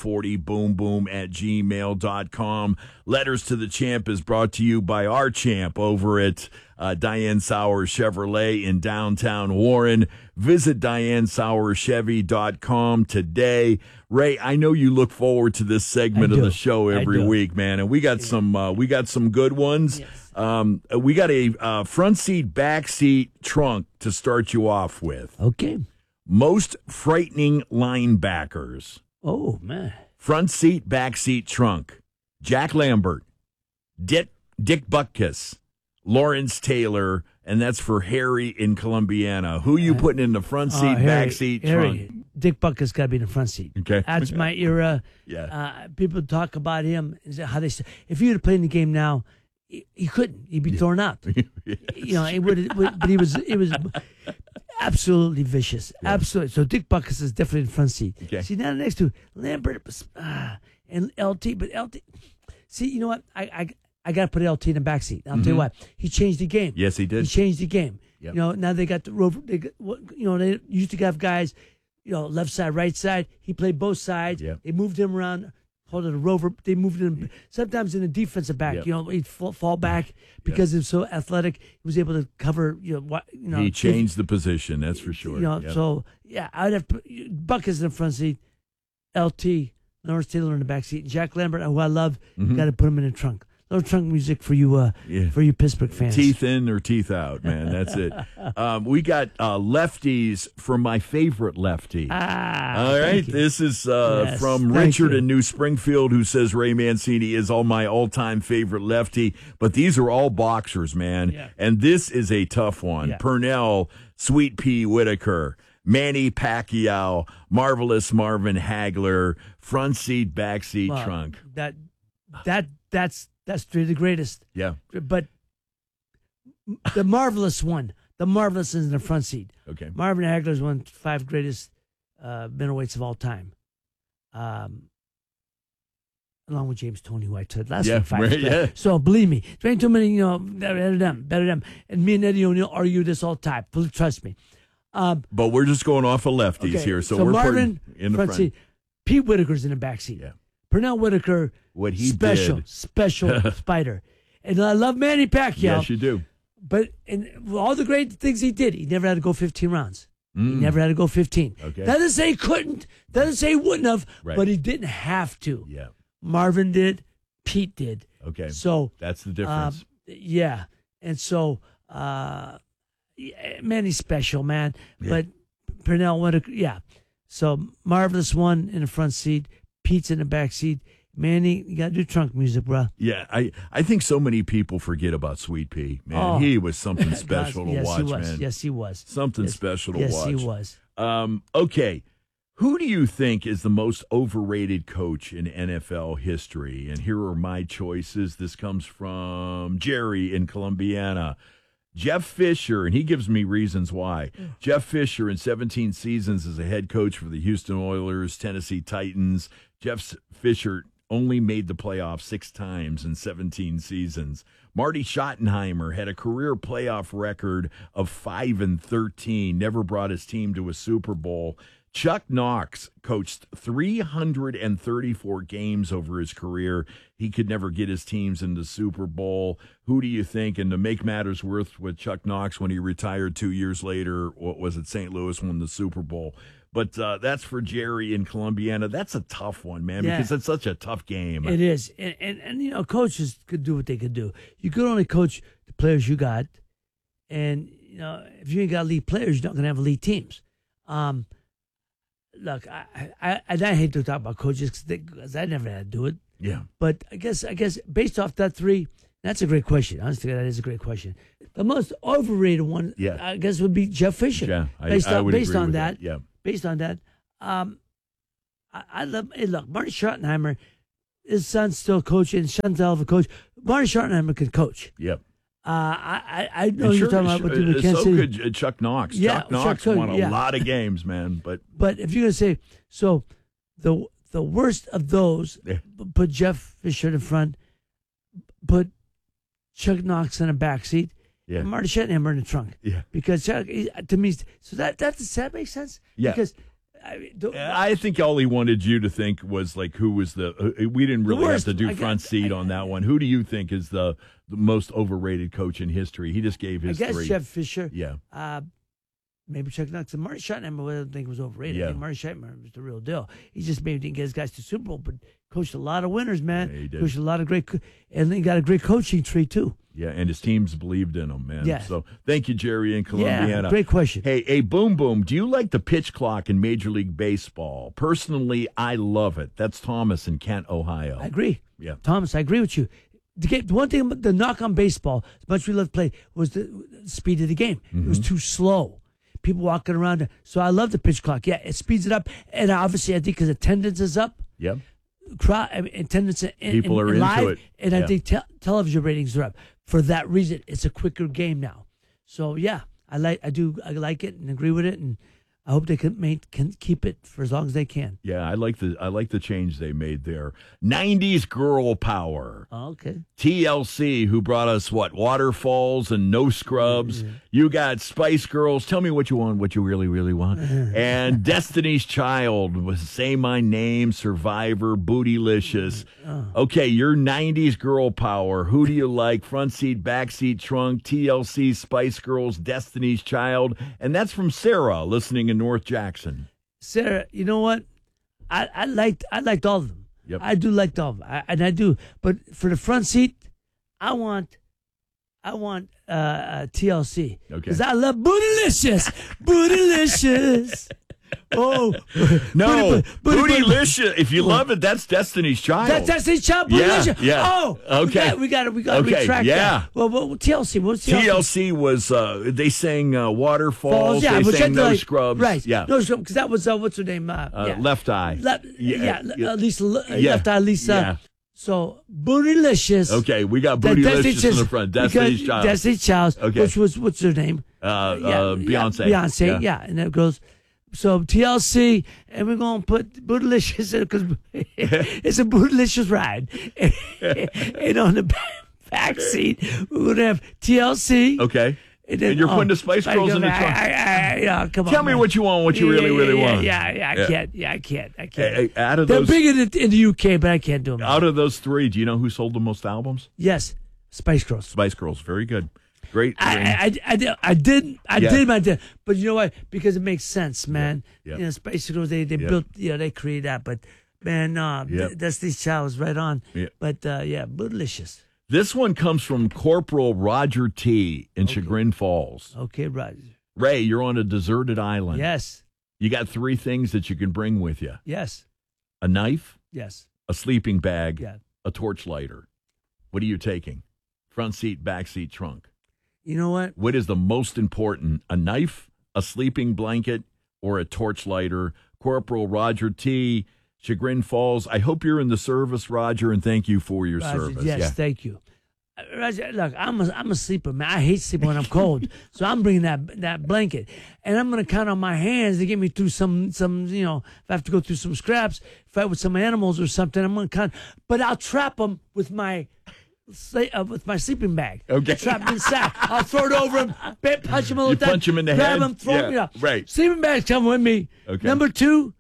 1240boomboom@gmail.com. Letters to the Champ is brought to you by our champ over at Diane Sauer Chevrolet in downtown Warren. Visit DianeSauerChevy.com today. Ray, I know you look forward to this segment of the show every week, man, and we got some good ones. Yes. We got a front seat, back seat, trunk to start you off with. Okay. Most frightening linebackers. Oh man. Front seat, back seat, trunk. Jack Lambert, Dick Butkus, Lawrence Taylor, and that's for Harry in Columbiana. Who you putting in the front seat, back seat, trunk? Dick Butkus got to be in the front seat. Okay, that's my era. Yeah, people talk about him. How they say if you'd have played in the game now, he couldn't. He'd be thrown out. It would. But he was absolutely vicious. Yeah. Absolutely. So Dick Butkus is definitely in the front seat. Okay. See now next to Lambert and LT, but LT. See, you know what? I got to put LT in the back seat. I'll tell you what. He changed the game. Yes, he did. He changed the game. Yep. Now they got the rover. They used to have guys, left side, right side. He played both sides. Yep. They moved him around, called it a rover. They moved him sometimes in the defensive back. Yep. He'd fall back because he was so athletic. He was able to cover. He changed the position. That's for sure. Yep. So I'd have Butkus in the front seat, LT, Lawrence Taylor in the back seat, and Jack Lambert, who I love. Got to put him in the trunk. Little trunk music for you, for you Pittsburgh fans. Teeth in or teeth out, man. That's it. We got lefties from my favorite lefty. All right, this is from Richard in New Springfield, who says Ray Mancini is my all-time favorite lefty. But these are all boxers, man, and this is a tough one. Pernell, Sweet Pea Whitaker, Manny Pacquiao, Marvelous Marvin Hagler, front seat, back seat, trunk. That's three of the greatest. Yeah. But the Marvelous one, the Marvelous is in the front seat. Okay. Marvin Hagler is one of the 5 greatest middleweights of all time. Along with James Toney, who I said last week. 5. Right, yeah. So believe me, there ain't too many, better them. And me and Eddie O'Neill argue this all the time. Trust me. But we're just going off of lefties here, so we're Marvin putting in the front seat. Pete Whitaker's in the back seat. Yeah. Pernell Whitaker, what he special spider. And I love Manny Pacquiao. Yes, you do. But in all the great things he did, he never had to go 15 rounds. He never had to go 15. Okay. That doesn't say he couldn't. That doesn't say he wouldn't have. Right. But he didn't have to. Yeah. Marvin did. Pete did. Okay. So that's the difference. Yeah. And so Manny's special, man. Yeah. But Pernell Whitaker, So Marvelous one in the front seat. Pete's in the back seat. Manny, you got to do trunk music, bro. Yeah, I think so many people forget about Sweet Pea. Man, he was something special to watch, man. Yes, he was. Something special to watch. Yes, he was. Okay, who do you think is the most overrated coach in NFL history? And here are my choices. This comes from Jerry in Columbiana. Jeff Fisher, and he gives me reasons why. Jeff Fisher, in 17 seasons as a head coach for the Houston Oilers, Tennessee Titans. Jeff Fisher only made the playoffs 6 times in 17 seasons. Marty Schottenheimer had a career playoff record of 5-13, never brought his team to a Super Bowl. Chuck Knox coached 334 games over his career. He could never get his teams in the Super Bowl. Who do you think? And to make matters worse with Chuck Knox, when he retired 2 years later, what was it, St. Louis won the Super Bowl. But that's for Jerry in Columbiana. That's a tough one, man, because it's such a tough game. It is. And coaches could do what they could do. You could only coach the players you got. And, if you ain't got elite players, you're not going to have elite teams. look, I hate to talk about coaches because I never had to do it. Yeah. But I guess based off that 3, that's a great question. Honestly, that is a great question. The most overrated one, I guess, would be Jeff Fisher. Yeah, based I would based agree on with that. Yeah. Based on that, I love. Hey, look, Marty Schottenheimer, his son's still coaching. Son's a hell of a coach. Marty Schottenheimer could coach. Yep. I know you're talking about what the Kansas so City. could Chuck Knox. Yeah, Chuck Knox Chuck, won a yeah. lot of games, man. But if you're gonna say so, the worst of those, put Jeff Fisher in front, put Chuck Knox in a backseat, and Marty Schottenheimer in the trunk. Yeah, because Chuck, to me, so does that make sense? Yeah, because. I think all he wanted you to think was like who was we didn't really have to do front seat on that one. Who do you think is the most overrated coach in history? He just gave his 3. Jeff Fisher. Yeah. Maybe Chuck Knox. And Marty Schottenheimer, I don't think was overrated. Yeah. I think Marty Schottenheimer was the real deal. He just maybe didn't get his guys to Super Bowl, but coached a lot of winners, man. Yeah, he did. Coached a lot of great, and he got a great coaching tree too. Yeah, and his teams believed in him, man. Yeah. So thank you, Jerry in Columbiana. Yeah, great question. Hey, Boom Boom, do you like the pitch clock in Major League Baseball? Personally, I love it. That's Thomas in Kent, Ohio. I agree. Yeah. Thomas, I agree with you. The one thing, the knock on baseball, as much as we love to play, was the speed of the game. It was too slow. People walking around. So I love the pitch clock. Yeah, it speeds it up. And obviously, I think because attendance is up. Yep. Attendance People are live, into it. And I think television ratings are up. For that reason, it's a quicker game now. So yeah, I like it and agree with it, and I hope they can keep it for as long as they can. Yeah, I like the change they made there. 90s girl power. Oh, okay. TLC, who brought us Waterfalls and No Scrubs. Mm-hmm. You got Spice Girls. Tell me what you want, what you really, really want. And Destiny's Child was Say My Name, Survivor, Bootylicious. Okay, your 90s girl power. Who do you like? Front seat, back seat, trunk, TLC, Spice Girls, Destiny's Child. And that's from Sarah, listening in North Jackson. Sarah, you know what? I liked all of them. Yep. I do like all of them, and I do. But for the front seat, I want TLC. Okay. Because I love Bootylicious. Bootylicious. Oh no, Bootylicious. If you love it, that's Destiny's Child. That's Destiny's Child. Bootylicious. Yeah. Oh, okay. We got to retract that. Well, TLC. What's TLC? TLC was they sang Waterfalls. Yeah, they sang No like, Scrubs. Right. Yeah. No Scrubs. Because that was what's her name? Left Eye. Lisa. Left Eye. Lisa. Yeah. So Bootylicious. Okay, we got Bootylicious in the front. Destiny's Child. Destiny's Child. Okay. Which was what's her name? Beyonce. Beyonce. Yeah. And it goes. So TLC, and we're gonna put Bootylicious in because it's a Bootylicious ride. And on the back seat, we're gonna have TLC. Okay. And you're putting the Spice Girls in the trunk. Come on, Tell me what you want, what you really want. I can't. Hey, out of They're those, big in the UK, but I can't do them. Out of those 3, do you know who sold the most albums? Yes, Spice Girls. Spice Girls, very good. Great. I did my thing, but you know what? Because it makes sense, man. Yeah. You know, Spice Girls, they built, they created that, but man, Destiny's Child was right on. Yeah. But Bootylicious. This one comes from Corporal Roger T. in Chagrin Falls. Okay, Roger. Ray, you're on a deserted island. Yes. You got 3 things that you can bring with you. Yes. A knife. Yes. A sleeping bag. Yeah. A torch lighter. What are you taking? Front seat, back seat, trunk. You know what? What is the most important? A knife, a sleeping blanket, or a torch lighter? Corporal Roger T., Chagrin Falls. I hope you're in the service, Roger, and thank you for your service. Yes, thank you. Roger, look, I'm a sleeper, man. I hate sleeping when I'm cold, so I'm bringing that blanket, and I'm gonna count on my hands to get me through some if I have to go through some scraps, fight with some animals or something. I'm gonna count, but I'll trap them with my sleeping bag. Okay. Trap them inside. I'll throw it over him, punch him a little. Punch him in the head. Grab him, throw him. Right. Sleeping bag's coming with me. Okay. Number 2.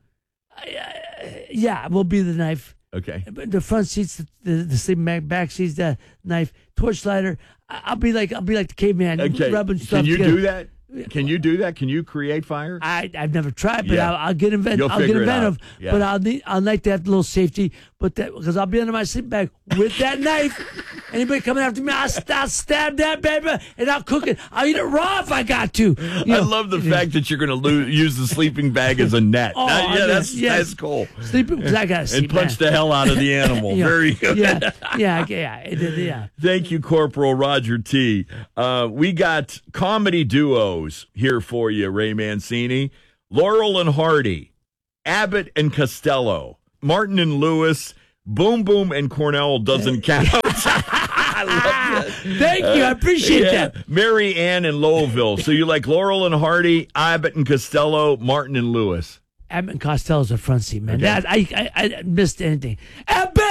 Will be the knife. Okay. The front seats, the sleeping bag, back seats, the knife, torch lighter. I'll be like the caveman, rubbing stuff. Can you together. do that? Can you do that? Can you create fire? I've never tried, but I'll get inventive. But I'll like to have a little safety. But because I'll be under my sleeping bag with that knife. Anybody coming after me, I'll stab that baby, and I'll cook it. I'll eat it raw if I got to. I love the fact that you're going to use the sleeping bag as a net. That's cool. Sleeping, because I got to sleep. And punch the hell out of the animal. Very good. Yeah. Thank you, Corporal Roger T. We got comedy duos here for you, Ray Mancini. Laurel and Hardy, Abbott and Costello, Martin and Lewis, Boom Boom and Cornell doesn't count. I love that. Thank you. I appreciate that. Mary Ann and Lowellville. So you like Laurel and Hardy, Abbott and Costello, Martin and Lewis. Abbott and Costello's a front seat, man. Okay. I missed anything. Abbott!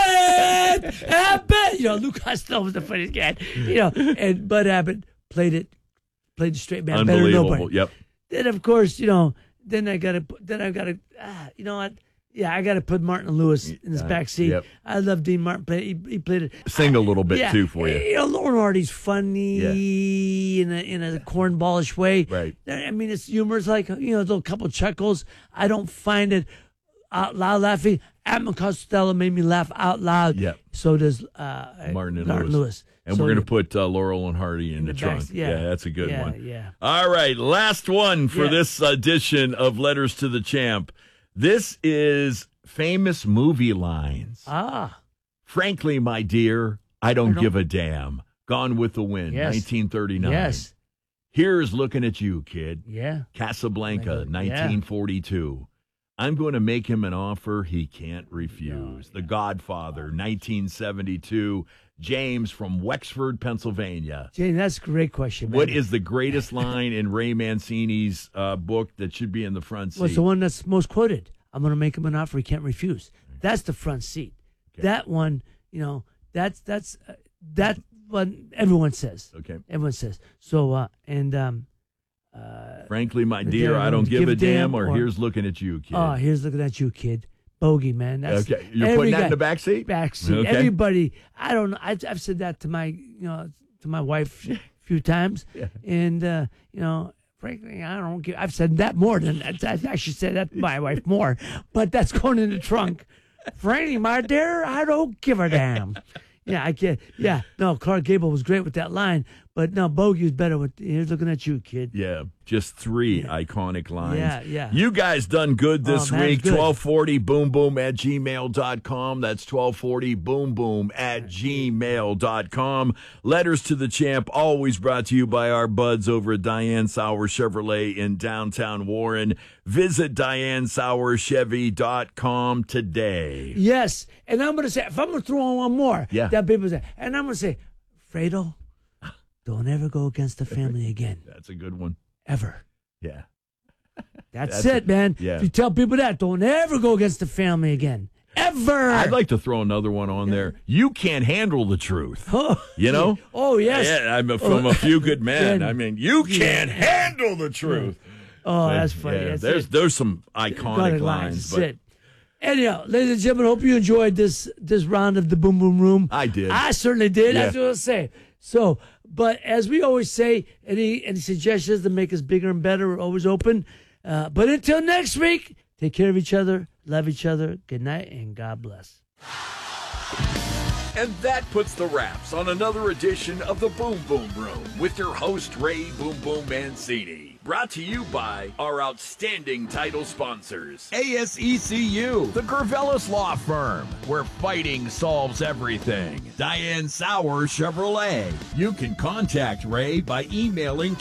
Lou Costello was the funniest guy. And Bud Abbott played the straight man better than nobody. Yep. Then of course, then I gotta you know what? Yeah, I gotta put Martin Lewis in his back seat. Yep. I love Dean Martin. He played it. Sing a little bit too for you. Lauren Hardy's funny in a cornballish way. Right. I mean, it's humor. It's like a little couple chuckles. I don't find it out loud laughing. Abbott Costello made me laugh out loud. Yep. So does Martin and Lewis. And we're going to put Laurel and Hardy in the trunk. Yeah, that's a good one. Yeah. All right, last one for this edition of Letters to the Champ. This is famous movie lines. Frankly, my dear, I don't give a damn. Gone with the Wind, 1939. Yes. Here's Looking at You, Kid. Yeah. Casablanca, 1942. I'm going to make him an offer he can't refuse. The Godfather, 1972. James from Wexford, Pennsylvania. James, that's a great question, man. What is the greatest line in Ray Mancini's book that should be in the front seat? What's the one that's most quoted? I'm going to make him an offer he can't refuse. That's the front seat. Okay. That one, that's that one everyone says. Okay. Everyone says. So, frankly, my dear, I don't give a damn, or here's looking at you, kid. Oh, here's looking at you, kid. Bogey, man. That's okay. You're putting that in the back seat? Back seat. Okay. Everybody, I don't know. I've said that to my wife a few times. Yeah. And, frankly, I don't give. I've said that more than I've actually said that to my wife more, but that's going in the trunk. Frankly, my dear, I don't give a damn. Yeah, I can't. Yeah, no, Clark Gable was great with that line, but no, Bogey was better with here's looking at you, kid. Yeah, just three iconic lines. Yeah. You guys done good this week. Good. 1240boomboom@gmail.com. That's 1240boomboom@gmail.com. Letters to the Champ, always brought to you by our buds over at Diane Sauer Chevrolet in downtown Warren. Visit DianeSauerChevy.com today. Yes, and I'm going to say, if I'm going to throw on one more, that people say, and I'm going to say, Fredo, don't ever go against the family again. That's a good one. Ever. Yeah. That's it, man. Yeah. If you tell people that, don't ever go against the family again. Ever. I'd like to throw another one on there. You can't handle the truth. You know? Oh, yes. Yeah, I'm from A Few Good Men. I mean, you can't handle the truth. Oh, that's funny. Yeah, That's there's some iconic lines. But anyhow, ladies and gentlemen, hope you enjoyed this round of the Boom Boom Room. I did. I certainly did. Yeah. That's what I was saying. So, but as we always say, any suggestions to make us bigger and better are always open. But until next week, take care of each other, love each other. Good night, and God bless. And that puts the wraps on another edition of the Boom Boom Room with your host, Ray Boom Boom Mancini. Brought to you by our outstanding title sponsors. ASECU, the Gervelis Law Firm, where fighting solves everything. Diane Sauer Chevrolet. You can contact Ray by emailing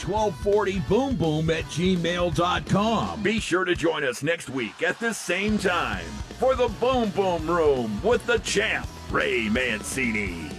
1240boomboom@gmail.com. Be sure to join us next week at this same time for the Boom Boom Room with the champ, Ray Mancini.